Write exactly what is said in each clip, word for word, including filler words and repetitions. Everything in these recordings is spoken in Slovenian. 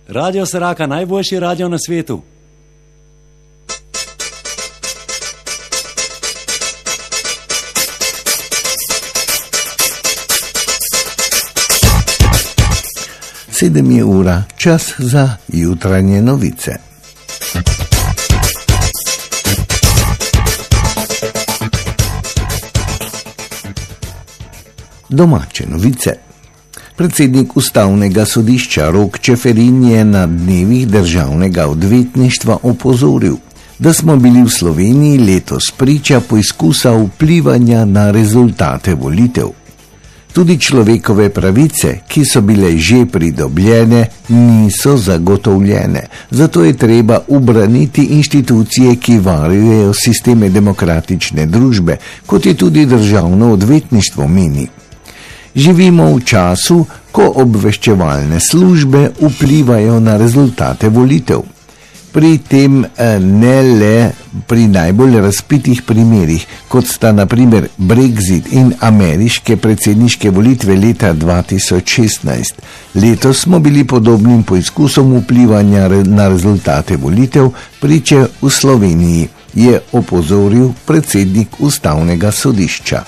Radio Saraka, najboljši radio na svetu. Sedem je ura, čas za jutranje novice. Domače novice. Predsednik ustavnega sodišča Rok Čeferin je na dnevih državnega odvetništva opozoril, da smo bili v Sloveniji letos priča poizkusa vplivanja na rezultate volitev. Tudi človekove pravice, ki so bile že pridobljene, niso zagotovljene. Zato je treba ubraniti inštitucije, ki varujejo sisteme demokratične družbe, kot je tudi državno odvetništvo meni. Živimo v času, ko obveščevalne službe vplivajo na rezultate volitev. Pri tem ne le pri najbolj razpitih primerih, kot sta na primer Brexit in ameriške predsedniške volitve leta dva tisoč šestnajst. Letos smo bili podobnim poizkusom vplivanja na rezultate volitev priče v Sloveniji, je opozoril predsednik ustavnega sodišča.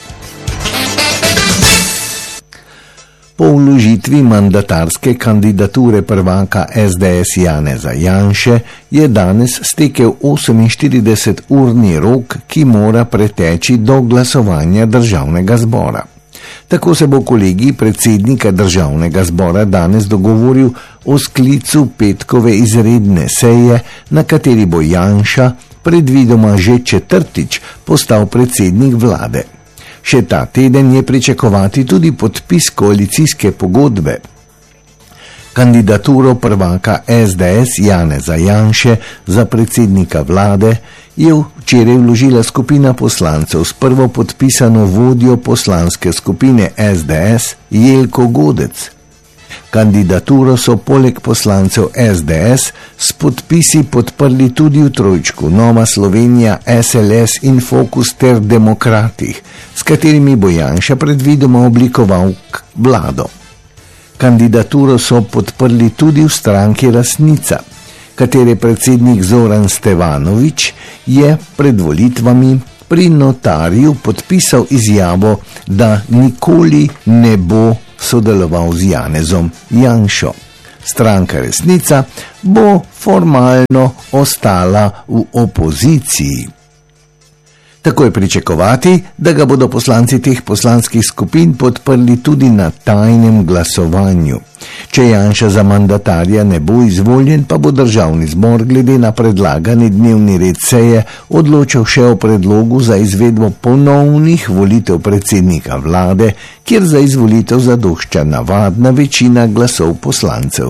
Po vložitvi mandatarske kandidature prvaka es de es Janeza Janše je danes stekel oseminštirideseturni rok, ki mora preteči do glasovanja državnega zbora. Tako se bo kolegij predsednika državnega zbora danes dogovoril o sklicu petkove izredne seje, na kateri bo Janša predvidoma že četrtič postal predsednik vlade. Še ta teden je pričakovati tudi podpis koalicijske pogodbe. Kandidaturo prvaka es de es Janeza Janše za predsednika vlade je včeraj vložila skupina poslancev s prvo podpisano vodjo poslanske skupine es de es Jelko Godec. Kandidaturo so poleg poslancev es de es s podpisi podprli tudi v trojčku Nova Slovenija, es el es in Fokus ter Demokratih, s katerimi bo Janša predvidoma oblikoval vlado. Kandidaturo so podprli tudi v stranki Resnica, katere predsednik Zoran Stevanović je pred volitvami pri notarju podpisal izjavo, da nikoli ne bo sodeloval z Janezom Janšo. Stranka Resnica bo formalno ostala v opoziciji. Tako je pričakovati, da ga bodo poslanci teh poslanskih skupin podprli tudi na tajnem glasovanju. Če Janša za mandatarja ne bo izvoljen, pa bo državni zbor glede na predlagani dnevni red seje odločil še o predlogu za izvedbo ponovnih volitev predsednika vlade, kjer za izvolitev zadošča navadna večina glasov poslancev.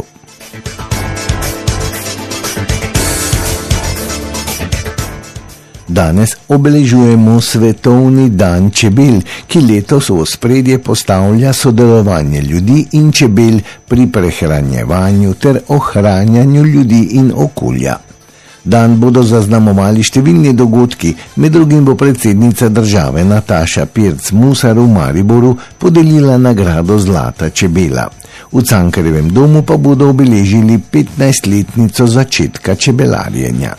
Danes obeležujemo Svetovni dan čebel, ki letos v ospredje postavlja sodelovanje ljudi in čebel pri prehranjevanju ter ohranjanju ljudi in okolja. Dan bodo zaznamovali številni dogodki, med drugim bo predsednica države Nataša Pirc Musar v Mariboru podelila nagrado Zlata čebela. V Cankarjevem domu pa bodo obeležili petnajstletnico začetka čebelarjenja.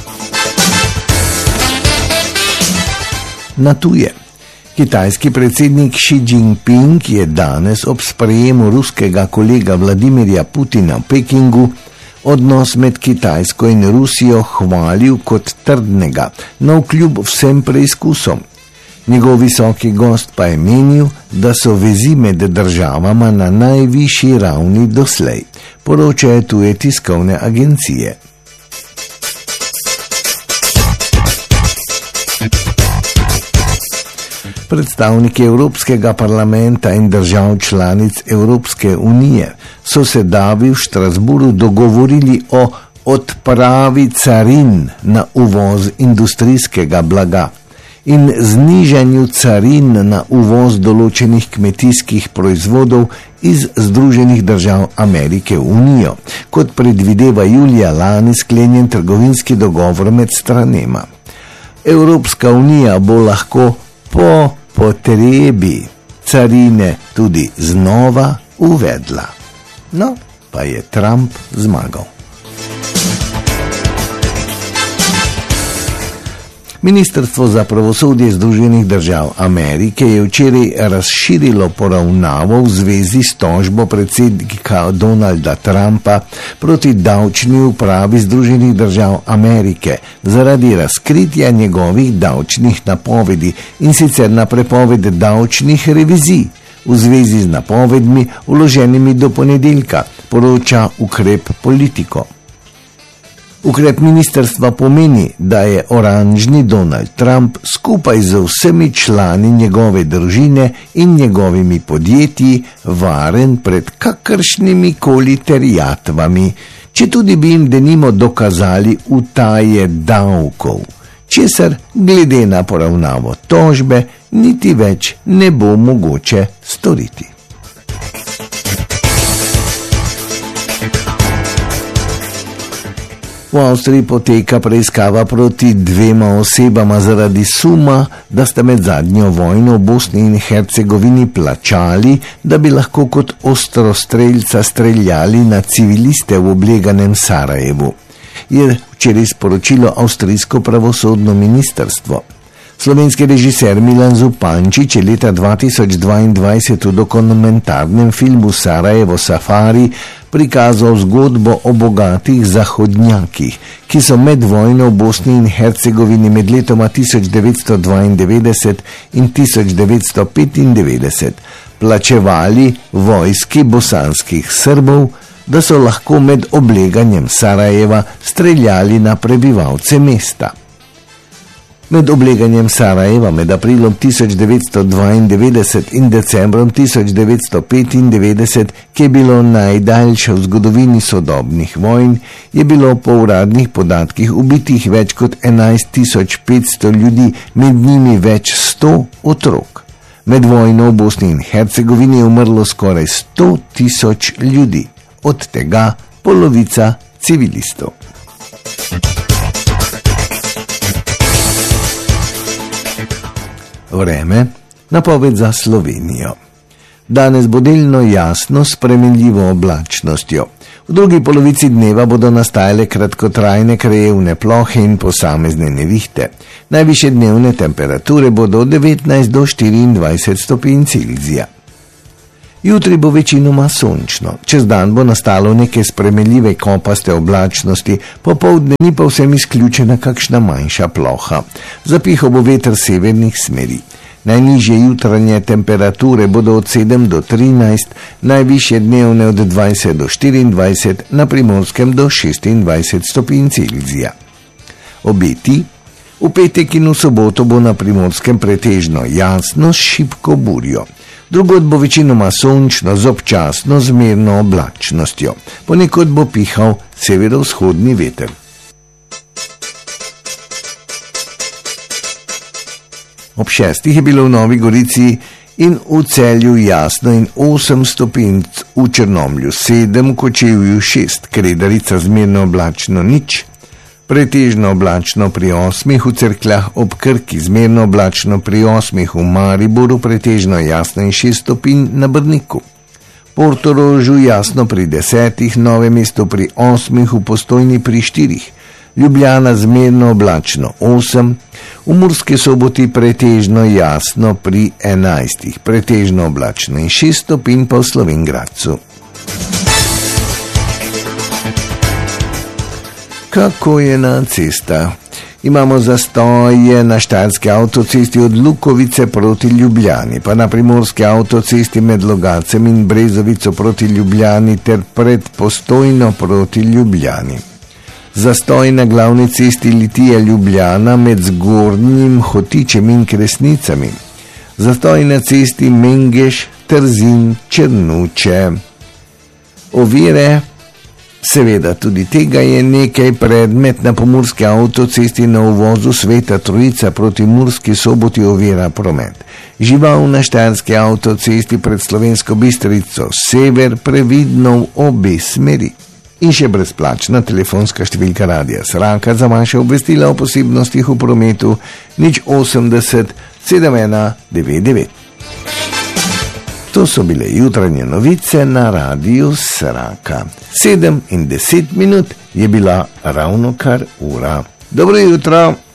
Na tuje. Kitajski predsednik Xi Jinping je danes ob sprejemu ruskega kolega Vladimirja Putina v Pekingu odnos med Kitajsko in Rusijo hvalil kot trdnega, navkljub vsem preizkusom. Njegov visoki gost pa je menil, da so vezi med državama na najvišji ravni doslej, poročajo tuje tiskovne agencije. Predstavniki Evropskega parlamenta in držav članic Evropske unije so se davi v Štrasburu dogovorili o odpravi carin na uvoz industrijskega blaga in znižanju carin na uvoz določenih kmetijskih proizvodov iz Združenih držav Amerike v Unijo, kot predvideva julija lani sklenjen trgovinski dogovor med stranema. Evropska unija bo lahko po potrebi carine tudi znova uvedla. No, pa je Trump zmagal. Ministrstvo za pravosodje Združenih držav Amerike je včeraj razširilo poravnavo v zvezi s tožbo predsednika Donalda Trumpa proti davčni upravi Združenih držav Amerike zaradi razkritja njegovih davčnih napovedi, in sicer na prepoved davčnih revizij v zvezi z napovedmi vloženimi do ponedeljka, poroča Ukrep Politiko. Ukrep ministrstva pomeni, da je oranžni Donald Trump skupaj z vsemi člani njegove družine in njegovimi podjetji varen pred kakršnimi koli terjatvami, če tudi bi jim denimo dokazali utaje davkov, česar glede na poravnavo tožbe niti več ne bo mogoče storiti. V Avstriji poteka preiskava proti dvema osebama zaradi suma, da sta med zadnjo vojno v Bosni in Hercegovini plačali, da bi lahko kot ostrostrelca streljali na civiliste v obleganem Sarajevu, je včeraj sporočilo avstrijsko pravosodno ministrstvo. Slovenski režiser Milan Zupančič je leta dva tisoč dvaindvajset v dokumentarnem filmu Sarajevo Safari prikazal zgodbo o bogatih zahodnjakih, ki so med vojno v Bosni in Hercegovini med letoma tisoč devetsto dvaindevetdeset in tisoč devetsto petindevetdeset plačevali vojski bosanskih Srbov, da so lahko med obleganjem Sarajeva streljali na prebivalce mesta. Med obleganjem Sarajeva med aprilom tisoč devetsto dvaindevetdeset in decembrom tisoč devetsto petindevetdeset, ki je bilo najdaljše v zgodovini sodobnih vojn, je bilo po uradnih podatkih ubitih več kot enajst tisoč petsto ljudi, med njimi več sto otrok. Med vojno v Bosni in Hercegovini je umrlo skoraj sto tisoč ljudi, od tega polovica civilistov. Vreme, napoved za Slovenijo. Danes bo delno jasno s spremenljivo oblačnostjo. V drugi polovici dneva bodo nastajale kratkotrajne krajevne plohe in posamezne nevihte. Najvišje dnevne temperature bodo od devetnajst do štiriindvajset stopinj Celzija. Jutri bo večinoma sončno, čez dan bo nastalo neke spremenljive kopaste oblačnosti, popoldne ni pa vsem izključena kakšna manjša ploha. Zapihal bo veter severnih smeri. Najnižje jutranje temperature bodo od sedem do trinajst, najvišje dnevne od dvajset do štiriindvajset, na Primorskem do šestindvajset stopinj Celzija. Obeti. V petek in v soboto bo na Primorskem pretežno jasno s šibko burjo. Drugod bo večinoma sončno z občasno zmerno oblačnostjo. Ponekod bo pihal severovzhodni veter. Ob šestih je bilo v Novi Gorici in v Celju jasno in osem stopinj, v Črnomlju sedem, v Kočevju šest, Kredarica zmerno oblačno nič, pretežno oblačno pri osmih, v Cerkljah ob Krki zmerno oblačno pri osmih, v Mariboru pretežno jasno in šest stopinj na Brniku. Portorožu jasno pri desetih, Novem mestu pri osmih, v Postojni pri štirih, Ljubljana zmerno oblačno osem, v Murski Soboti pretežno jasno pri enajstih, pretežno oblačno in šest stopinj pa v Slovenj Gradcu. Kako je na cestah? Imamo zastoje na štajerski avtocesti od Lukovice proti Ljubljani, pa na primorski avtocesti med Logacem in Brezovico proti Ljubljani ter pred Postojno proti Ljubljani. Zastoj na glavni cesti Litija-Ljubljana med Zgornjim Hotičem in Kresnicami. Zastoj na cesti Mengeš-Trzin-Črnuče. Ovire. Seveda, tudi tega je nekaj. Predmet na pomurski avtocesti na uvozu Sveta Trojica proti Murski Soboti ovira promet. Žival na štajerski avtocesti pred Slovensko Bistrico sever previdno v obe smeri. In še brezplačna telefonska številka Radia Sraka za vaše obvestila o posebnostih v prometu nič osemdeset sedem ena devet devet. To so bile jutranje novice na Radiu Sraka. Sedem in deset minut je bila ravno kar ura. Dobro jutro!